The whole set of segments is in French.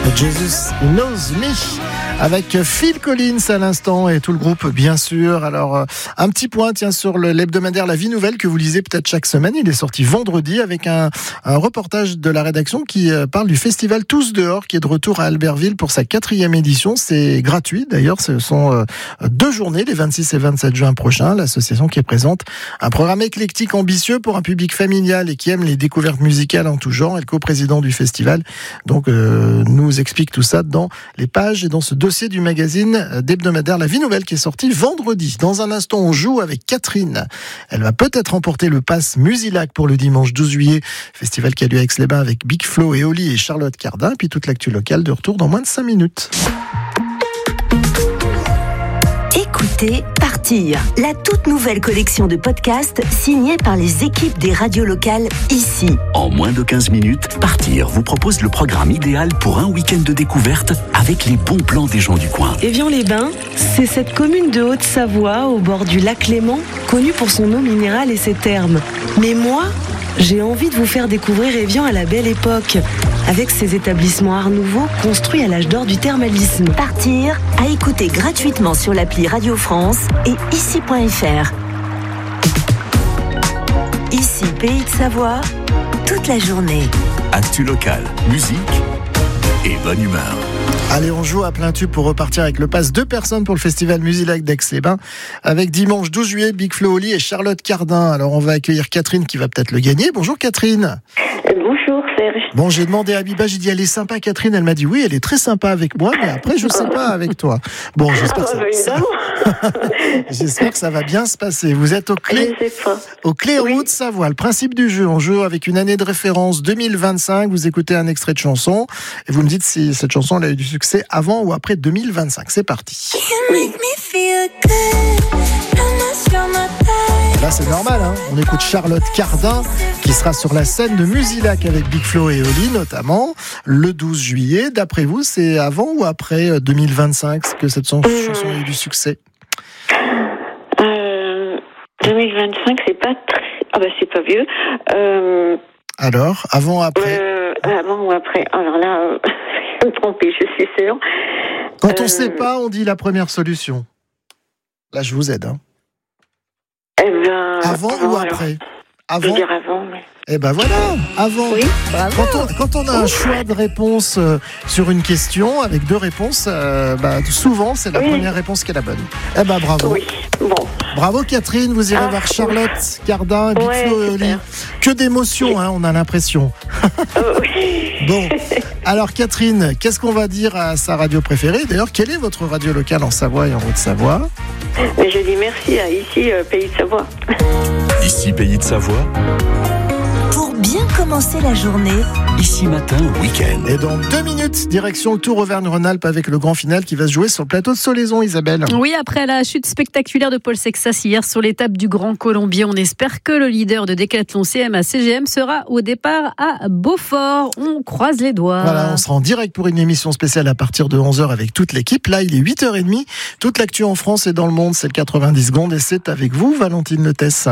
Jesus Knows Me avec Phil Collins à l'instant et tout le groupe bien sûr. Alors un petit point sur l'hebdomadaire La Vie Nouvelle que vous lisez peut-être chaque semaine. Il est sorti vendredi avec un reportage de la rédaction qui parle du festival Tous Dehors qui est de retour à Albertville pour sa 4e édition. C'est gratuit d'ailleurs, ce sont 2 journées, les 26 et 27 juin prochains. L'association qui présente un programme éclectique ambitieux pour un public familial et qui aime les découvertes musicales en tout genre. Et le co-président du festival donc nous explique tout ça dans les pages et dans ce dossier du magazine d'hebdomadaire La Vie Nouvelle qui est sorti vendredi. Dans un instant, on joue avec Catherine. Elle va peut-être remporter le pass Musilac pour le dimanche 12 juillet, festival qui a lieu à Aix-les-Bains avec Big Flo et Oli et Charlotte Cardin. Puis toute l'actu locale de retour dans moins de 5 minutes. Écoutez Partir, la toute nouvelle collection de podcasts signée par les équipes des radios locales ici. En moins de 15 minutes, Partir vous propose le programme idéal pour un week-end de découverte avec les bons plans des gens du coin. Évian-les-Bains, c'est cette commune de Haute-Savoie au bord du lac Léman, connue pour son eau minérale et ses thermes. Mais moi, j'ai envie de vous faire découvrir Évian à la belle époque, avec ses établissements art nouveau construits à l'âge d'or du thermalisme. Partir, à écouter gratuitement sur l'appli Radio France et ici.fr. Ici, Pays de Savoie, toute la journée. Actu locale, musique et bonne humeur. Allez, on joue à plein tube pour repartir avec le pass 2 personnes pour le festival Musilac d'Aix-les-Bains avec dimanche 12 juillet Big Flo Oli et Charlotte Cardin. Alors on va accueillir Catherine qui va peut-être le gagner. Bonjour Catherine. Bonjour Serge. Bon, j'ai demandé à Abiba, j'ai dit elle est sympa Catherine, elle m'a dit oui, elle est très sympa avec moi, mais après je sais pas avec toi. Bon, j'espère que ça va bien se passer. Vous êtes au Claireaux de Savoie. Le principe du jeu, on joue avec une année de référence 2025, vous écoutez un extrait de chanson et vous me dites si cette chanson elle a eu du succès avant ou après 2025. C'est parti. Et là c'est normal, hein. On écoute Charlotte Cardin qui sera sur la scène de Musilac avec Big Flo et Oli notamment le 12 juillet. D'après vous, c'est avant ou après 2025 que cette chanson a eu du succès? 2025, c'est pas très... Ah bah c'est pas vieux. Alors, avant ou après? Avant ou après? Alors là, je vais me tromper, je suis sûre. Quand on sait pas, on dit la première solution. Là, je vous aide. Hein. Avant ou après? Avant. Je vais dire avant, mais... Eh ben voilà, avant. Oui, quand on a un choix de réponse sur une question avec 2 réponses, souvent c'est la première réponse qui est la bonne. Eh ben bravo. Oui, bon. Bravo Catherine, vous irez voir Charlotte Cardin, Big Flo et Oli. Que d'émotions, hein, on a l'impression. Bon, alors Catherine, qu'est-ce qu'on va dire à sa radio préférée? D'ailleurs, quelle est votre radio locale en Savoie et en Haute-Savoie? Je dis merci à ici, Pays de Savoie. Ici, Pays de Savoie. Pour bien commencer la journée. Ici matin, week-end. Et dans 2 minutes, direction le Tour Auvergne-Rhône-Alpes avec le grand final qui va se jouer sur le plateau de Solaison, Isabelle. Oui, après la chute spectaculaire de Paul Sexas hier sur l'étape du Grand Colombier, on espère que le leader de décathlon CMA-CGM sera au départ à Beaufort. On croise les doigts. Voilà, on sera en direct pour une émission spéciale à partir de 11h avec toute l'équipe. Là, il est 8h30. Toute l'actu en France et dans le monde, c'est le 90 secondes et c'est avec vous, Valentine Letesse.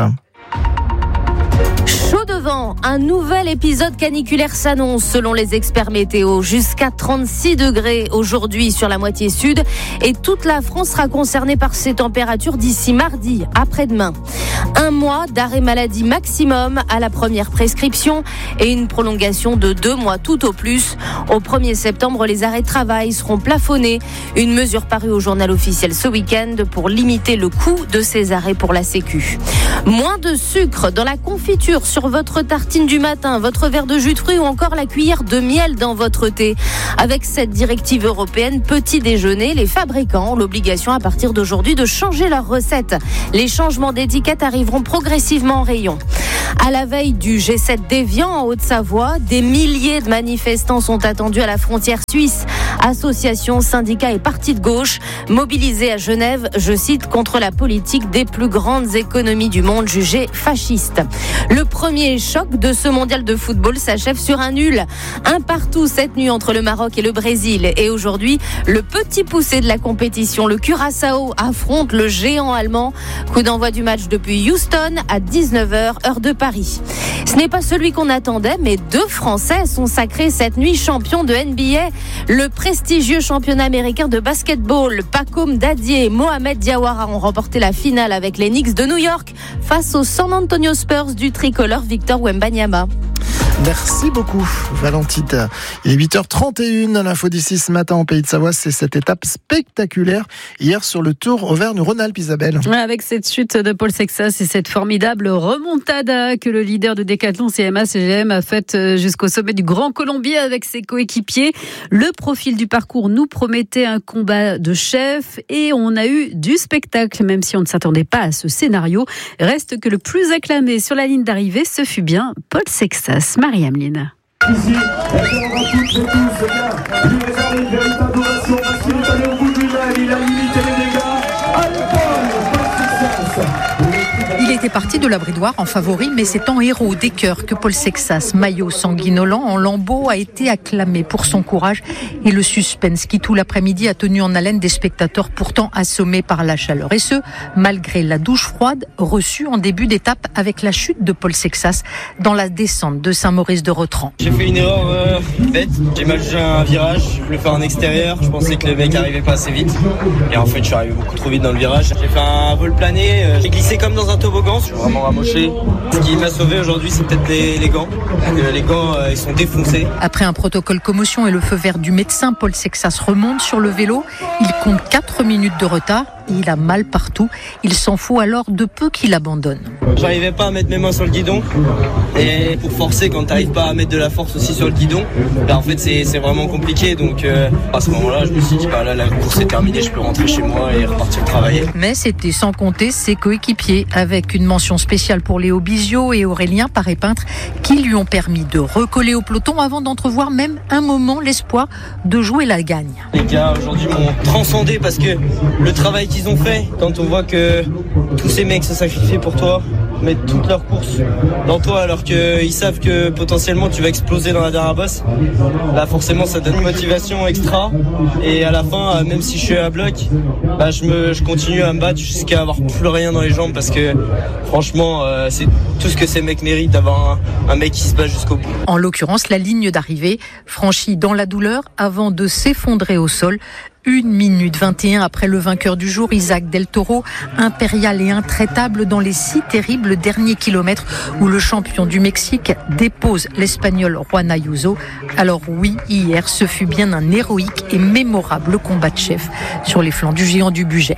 Chaud devant, un nouvel épisode caniculaire s'annonce selon les experts météo. Jusqu'à 36 degrés aujourd'hui sur la moitié sud et toute la France sera concernée par ces températures d'ici mardi, après-demain. 1 mois d'arrêt maladie maximum à la première prescription et une prolongation de 2 mois tout au plus. Au 1er septembre, les arrêts de travail seront plafonnés. Une mesure parue au journal officiel ce week-end pour limiter le coût de ces arrêts pour la Sécu. Moins de sucre dans la confiture sur votre tartine du matin, votre verre de jus de fruits ou encore la cuillère de miel dans votre thé. Avec cette directive européenne petit déjeuner, les fabricants ont l'obligation à partir d'aujourd'hui de changer leurs recettes. Les changements d'étiquette arriveront progressivement en rayon. À la veille du G7 d'Évian en Haute-Savoie, des milliers de manifestants sont attendus à la frontière suisse Associations, syndicats et partis de gauche mobilisés à Genève, je cite, contre la politique des plus grandes économies du monde jugées fascistes. Le premier choc de ce mondial de football s'achève sur un nul. Un partout cette nuit entre le Maroc et le Brésil. Et aujourd'hui, le petit poussé de la compétition, le Curaçao, affronte le géant allemand. Coup d'envoi du match depuis Houston à 19h, heure de Paris. Ce n'est pas celui qu'on attendait, mais 2 Français sont sacrés cette nuit champions de NBA. Le prestigieux championnat américain de basketball, Pacom Dadier et Mohamed Diawara ont remporté la finale avec les Knicks de New York face aux San Antonio Spurs du tricolore Victor Wembanyama. Merci beaucoup, Valentine. Il est 8h31 à l'info d'ici ce matin en Pays de Savoie. C'est cette étape spectaculaire hier sur le Tour Auvergne-Rhône-Alpes, Isabelle. Avec cette chute de Paul Sexas et cette formidable remontada que le leader de décathlon CMA-CGM a faite jusqu'au sommet du Grand Colombier avec ses coéquipiers. Le profil du parcours nous promettait un combat de chef et on a eu du spectacle, même si on ne s'attendait pas à ce scénario. Reste que le plus acclamé sur la ligne d'arrivée, ce fut bien Paul Sexas. Marie-Ameline. Ici, on va toutes et tous, il lui réserve une véritable ovation parce qu'il est allé au bout de lui-même, il a limité les dégâts. Allez, Paul Sexas. Il était parti de la Bridoire en favori, mais c'est en héros des cœurs que Paul Sexas, maillot sanguinolent en lambeaux, a été acclamé pour son courage et le suspense qui tout l'après-midi a tenu en haleine des spectateurs pourtant assommés par la chaleur. Et ce, malgré la douche froide reçue en début d'étape avec la chute de Paul Sexas dans la descente de Saint-Maurice de Rotran. J'ai fait une erreur bête, j'ai mal jugé un virage, je voulais faire en extérieur, je pensais que le mec arrivait pas assez vite et en fait je suis arrivé beaucoup trop vite dans le virage. J'ai fait un vol plané, j'ai glissé comme dans un toboggan, je suis vraiment ramoché. Ce qui m'a sauvé aujourd'hui c'est peut-être les gants, les gants ils sont défoncés. Après un protocole commotion et le feu vert du médecin, Paul Sexas remonte sur le vélo, il compte 4 minutes de retard. Il a mal partout. Il s'en fout alors de peu qu'il abandonne. J'arrivais pas à mettre mes mains sur le guidon. Et pour forcer, quand t'arrives pas à mettre de la force aussi sur le guidon, là en fait c'est vraiment compliqué. Donc à ce moment-là, je me suis dit là la course est terminée, je peux rentrer chez moi et repartir travailler. Mais c'était sans compter ses coéquipiers, avec une mention spéciale pour Léo Bizio et Aurélien Paré-Peintre, qui lui ont permis de recoller au peloton avant d'entrevoir même un moment l'espoir de jouer la gagne. Les gars aujourd'hui m'ont transcendé parce que le travail qu'ils ont fait, quand on voit que tous ces mecs se sacrifient pour toi, mettent toutes leurs courses dans toi alors qu'ils savent que potentiellement tu vas exploser dans la dernière bosse, là forcément ça donne une motivation extra et à la fin même si je suis à bloc, je continue à me battre jusqu'à avoir plus rien dans les jambes parce que franchement c'est tout ce que ces mecs méritent d'avoir un mec qui se bat jusqu'au bout. En l'occurrence, la ligne d'arrivée franchie dans la douleur avant de s'effondrer au sol. 1 minute 21 après le vainqueur du jour, Isaac Del Toro, impérial et intraitable dans les 6 terribles derniers kilomètres où le champion du Mexique dépose l'Espagnol Juan Ayuso. Alors oui, hier, ce fut bien un héroïque et mémorable combat de chef sur les flancs du géant du Bugey.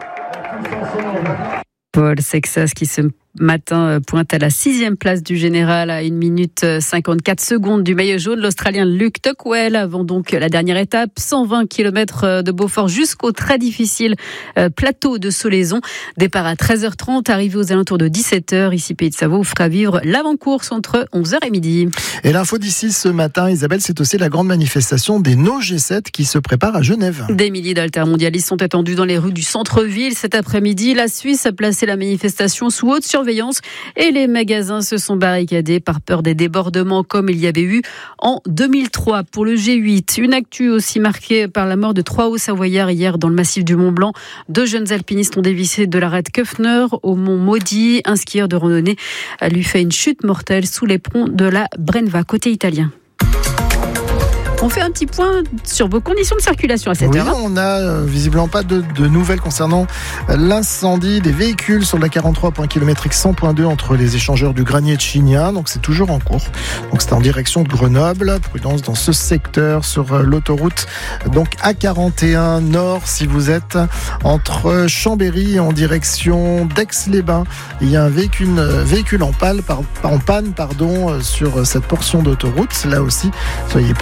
Paul Sexas qui se matin pointe à la 6e place du général à 1 minute 54 secondes du maillot jaune. L'Australien Luke Tuckwell avant donc la dernière étape, 120 km de Beaufort jusqu'au très difficile plateau de Solaison. Départ à 13h30, arrivé aux alentours de 17h. Ici Pays de Savoie, vous fera vivre l'avant-course entre 11h et midi. Et l'info d'ici ce matin, Isabelle, c'est aussi la grande manifestation des No G7 qui se prépare à Genève. Des milliers d'altermondialistes sont attendus dans les rues du centre-ville cet après-midi. La Suisse a placé la manifestation sous haute surveillance et les magasins se sont barricadés par peur des débordements comme il y avait eu en 2003 pour le G8. Une actu aussi marquée par la mort de 3 Hauts-Savoyards hier dans le massif du Mont-Blanc. 2 jeunes alpinistes ont dévissé de l'arête Köffner au Mont Maudit. Un skieur de randonnée a lui fait une chute mortelle sous les ponts de la Brenva, côté italien. On fait un petit point sur vos conditions de circulation à cette heure. Oui, on n'a visiblement pas de nouvelles concernant l'incendie des véhicules sur la 43.km/h 100.2 entre les échangeurs du Granier et de Chigna. Donc c'est toujours en cours. Donc c'est en direction de Grenoble. Prudence dans ce secteur sur l'autoroute. Donc A41 Nord si vous êtes entre Chambéry en direction d'Aix-les-Bains. Il y a un véhicule en panne sur cette portion d'autoroute. Là aussi, soyez prévoyants.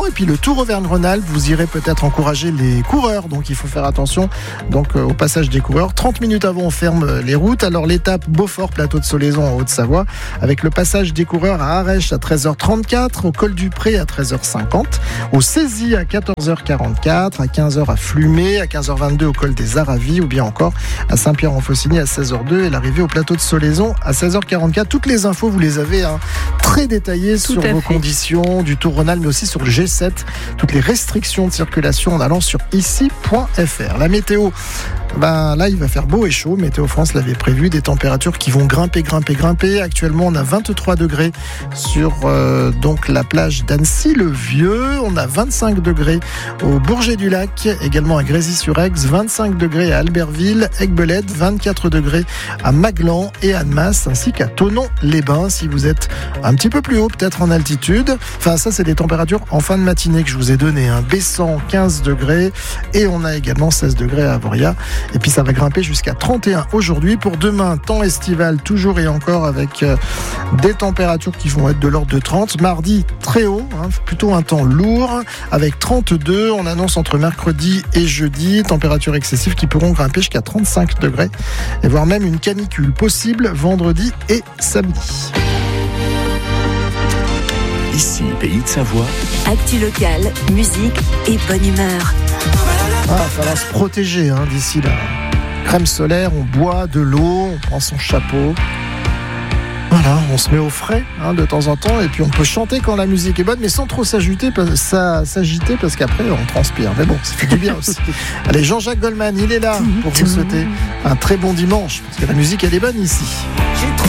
Et puis le Tour Auvergne-Rhône-Alpes, vous irez peut-être encourager les coureurs, donc il faut faire attention au passage des coureurs. 30 minutes avant, on ferme les routes. Alors l'étape Beaufort, plateau de Solaison en Haute-Savoie, avec le passage des coureurs à Arèche à 13h34, au Col du Pré à 13h50, au Cézy à 14h44, à 15h à Flumé, à 15h22 au Col des Aravis, ou bien encore à Saint-Pierre-en-Faucigny à 16h02 et l'arrivée au plateau de Solaison à 16h44. Toutes les infos, vous les avez très détaillées sur vos conditions du Tour Rhône-Alpes, mais aussi sur le G7, toutes les restrictions de circulation en allant sur ici.fr. La météo, là il va faire beau et chaud. Météo France l'avait prévu, des températures qui vont grimper. Actuellement on a 23 degrés sur donc la plage d'Annecy-le-Vieux, on a 25 degrés au Bourget-du-Lac, également à Grésy-sur-Aix, 25 degrés à Albertville, Aiguebelette, 24 degrés à Maglan et Annemasse, ainsi qu'à Thonon-les-Bains si vous êtes un petit peu plus haut, peut-être en altitude. Enfin ça c'est des températures en fin de matinée que je vous ai donné, Bessan 15 degrés et on a également 16 degrés à Avoria, et puis ça va grimper jusqu'à 31 aujourd'hui. Pour demain, temps estival toujours et encore, avec des températures qui vont être de l'ordre de 30. Mardi, très haut, plutôt un temps lourd, avec 32. On annonce entre mercredi et jeudi, températures excessives qui pourront grimper jusqu'à 35 degrés, et voire même une canicule possible vendredi et samedi. Ici, Pays de Savoie. Actu locale, musique et bonne humeur. Il va falloir se protéger d'ici là. Crème solaire, on boit de l'eau, on prend son chapeau. Voilà, on se met au frais de temps en temps, et puis on peut chanter quand la musique est bonne, mais sans trop s'agiter parce qu'après on transpire. Mais bon, ça fait du bien aussi. Allez, Jean-Jacques Goldman, il est là pour vous souhaiter un très bon dimanche, parce que la musique elle est bonne ici.